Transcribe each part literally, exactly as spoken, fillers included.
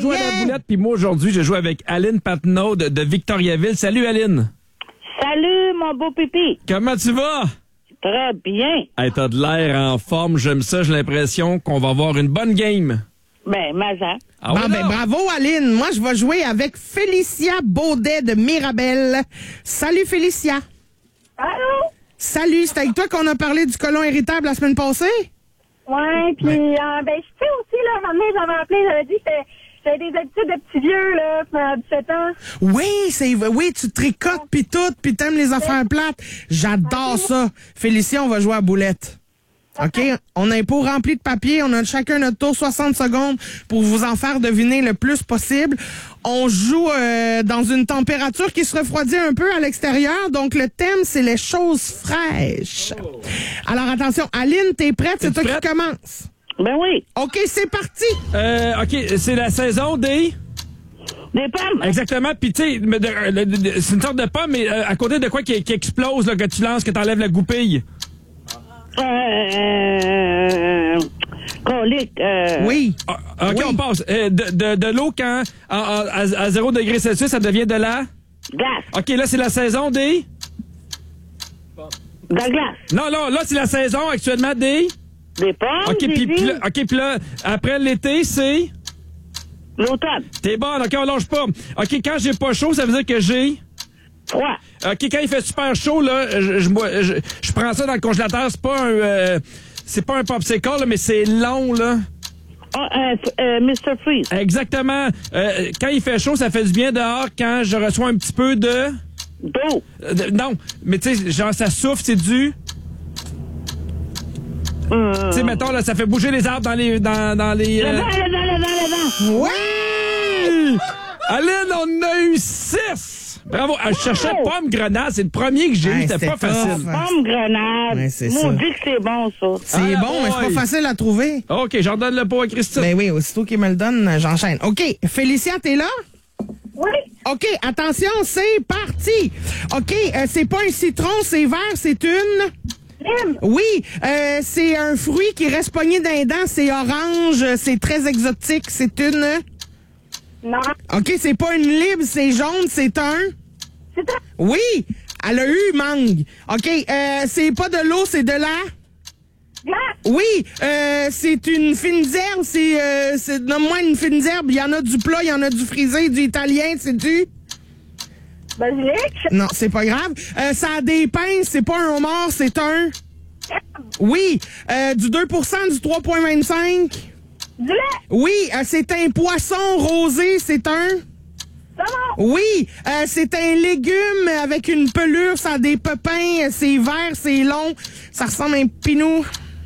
jouer yeah. à la boulette, puis moi, aujourd'hui, je joue avec Aline Patnaud de, de Victoriaville. Salut, Aline. Salut, mon beau pipi. Comment tu vas? Très bien. Hey, t'as de l'air en forme, j'aime ça, j'ai l'impression qu'on va avoir une bonne game. Ben, Mazan. Ah Bon, oui, ben, non? bravo, Aline. Moi, je vais jouer avec Félicia Baudet de Mirabel. Salut, Félicia. Allô? Salut, c'est avec toi qu'on a parlé du colon héritable la semaine passée? Ouais, puis, euh, ben, je sais aussi, là, un moment donné, j'avais appelé, j'avais dit que j'avais des habitudes de petits vieux, là, à dix-sept ans. Oui, c'est oui, tu tricotes pis tout, pis t'aimes les affaires plates. J'adore ça. Félicia, on va jouer à boulette. OK? On a un pot rempli de papier. On a chacun notre tour, soixante secondes pour vous en faire deviner le plus possible. On joue euh, dans une température qui se refroidit un peu à l'extérieur. Donc, le thème, c'est les choses fraîches. Alors, attention. Aline, t'es prête? C'est toi prête? qui commence. Ben oui. OK, c'est parti. Euh, OK, c'est la saison des... Des pommes. Exactement, puis tu sais, mais de- le- de- c'est une sorte de pomme, mais euh, à côté de quoi qui, qui explose, là, que tu lances, que t'enlèves la goupille? Euh, euh, colique, euh. Oui. Ah, OK, Oui. on passe. Euh, de de, de l'eau, quand à, à, à zéro degré Celsius, ça devient de la... Glace. OK, là, c'est la saison des... De la glace. Non, non, là, c'est la saison actuellement des... Des pommes. OK, j'ai puis dit. puis là, OK, puis là, après l'été, c'est... L'automne. T'es bonne, OK, on lâche pas. OK, quand j'ai pas chaud, ça veut dire que j'ai... Froid. OK, quand il fait super chaud, là, je, je, moi, je, je prends ça dans le congélateur. C'est pas un... euh, c'est pas un popsicle, là, mais c'est long, là. Ah, euh, euh, mister Freeze. Exactement. Euh, quand il fait chaud, ça fait du bien dehors. Quand je reçois un petit peu de... D'eau. euh, de- non, mais tu sais, genre, ça souffle, c'est du... Euh, Tu sais, mettons, là, ça fait bouger les arbres dans les... Dans, dans les Le euh, vent, le vent, le vent, le vent. Oui! Aline, on a eu six! Bravo. Ah, je cherchais Oh! pomme grenade. C'est le premier que j'ai eu. Ouais, C'était c'était pas facile. tough. Pomme grenade. Ouais, c'est Moi, ça. on dit que c'est bon, ça. C'est Ah, bon, mais c'est boy. pas facile à trouver. OK, j'en donne le pot à Christine. Ben oui, aussitôt qu'il me le donne, j'enchaîne. OK, Félicia, t'es là? Oui. OK, attention, c'est parti. OK, euh, c'est pas un citron, c'est vert, c'est une... Lime. Oui, euh, c'est un fruit qui reste pogné dans les dents, c'est orange, c'est très exotique, c'est une... Non. OK, c'est pas une libre, c'est jaune, c'est un... C'est un Oui, elle a eu mangue. OK, euh, c'est pas de l'eau, c'est de la... glace. Oui, euh, c'est une fine herbe, c'est... Euh, c'est nomme-moi une fine herbe, il y en a du plat, il y en a du frisé, du italien, c'est du... Basilic. Non, c'est pas grave. Euh, ça a des pinces, c'est pas un homard, c'est un... Oui, euh, du deux pour cent, du trois virgule vingt-cinq. Du lait. Oui, euh, c'est un poisson rosé, c'est un... Saumon. Oui, euh, c'est un légume avec une pelure, ça a des pépins, c'est vert, c'est long, ça ressemble à un pinou.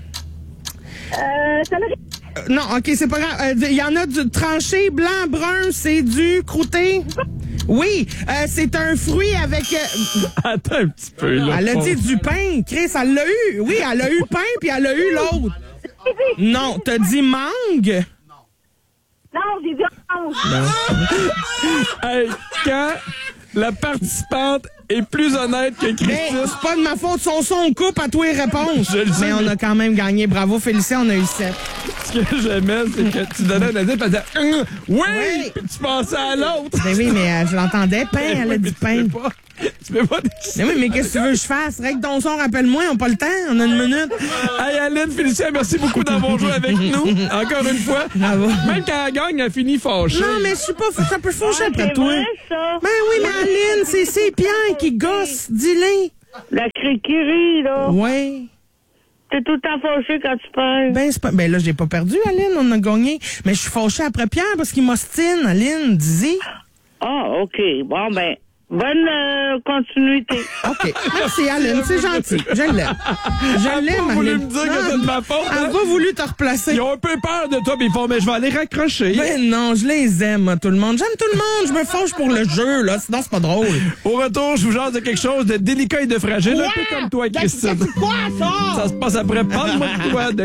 Euh, céleri. Euh, non, OK, c'est pas grave. Il y en a du tranché, blanc, brun, c'est du croûté. Oui, euh, c'est un fruit avec... euh, Attends un petit peu, là. elle a dit du pain, Chris, elle l'a eu. Oui, elle a eu pain, puis elle a eu l'autre. Non, t'as dit mangue? Non, j'ai dit orange. Hey, quand la participante est plus honnête que Ben, Christine... c'est pas de ma faute, son son coupe à tous les réponses. Je le sais, Mais on mais- a quand même gagné. Bravo, Félicia, on a eu sept. Ce que j'aimais, c'est que tu donnais un indice, puis elle disait Hum, oui! Oui. Puis tu pensais à l'autre. Ben oui, mais euh, je l'entendais, pain, elle a Oui, mais dit tu pain. peux pas. Tu peux pas Mais oui, mais qu'est-ce que tu veux que je fasse? Règle ton son, rappelle-moi, on n'a pas le temps, on a une minute. Hey, Aline, Félicia, merci beaucoup d'avoir joué avec nous. Encore une fois. Bravo. Même quand elle gagne, elle finit fâchée. Non, mais je suis pas fou, ça peut faucher après C'est toi. vrai, ça. Ben oui, mais Aline, c'est c'est Pierre qui gosse, dis-le. La criquerie, là. Ouais. T'es tout le temps fâché quand tu perds. Ben, c'est pas... ben là, j'ai pas perdu, Aline, on a gagné. Mais je suis fâchée après Pierre parce qu'il m'ostine, Aline, dis-y. Ah, OK. Bon, ben, bonne euh, continuité. OK. Merci, Aline, c'est gentil. Je l'aime. Je l'aime, Elle a pas voulu Aline. me dire que Non, c'est de ma faute, Elle hein? a pas voulu te replacer. Ils ont un peu peur de toi, mais ils font, mais je vais aller raccrocher. Ben non, je les aime, moi, tout le monde. J'aime tout le monde. Je me fâche pour le jeu, là. Sinon, c'est pas drôle. Au retour, je vous jase de quelque chose de délicat et de fragile, un peu comme toi, Christine. Quoi, ça? Ça se passe après. Parle-moi de toi, de